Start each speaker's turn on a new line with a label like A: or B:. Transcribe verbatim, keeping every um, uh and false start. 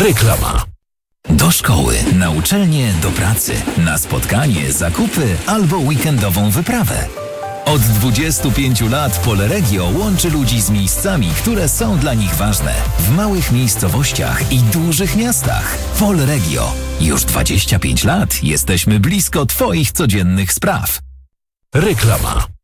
A: Reklama.
B: Do szkoły, na uczelnię, do pracy, na spotkanie, zakupy albo weekendową wyprawę. Od dwudziestu pięciu lat Polregio łączy ludzi z miejscami, które są dla nich ważne. W małych miejscowościach i dużych miastach. Polregio. Już dwadzieścia pięć lat jesteśmy blisko Twoich codziennych spraw.
A: Reklama.